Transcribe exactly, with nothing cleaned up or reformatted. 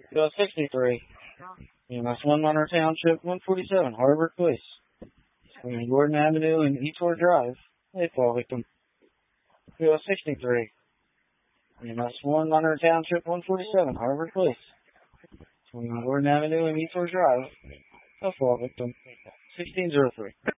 Go sixty-three. E M S one Monroe Township, one forty-seven, Harvard Place. Between Gordon Avenue and Etor Drive, a fall victim. Go sixty-three. E M S one Monroe Township, one forty-seven, Harvard Place. Between Gordon Avenue and Etor Drive, a fall victim. sixteen oh three.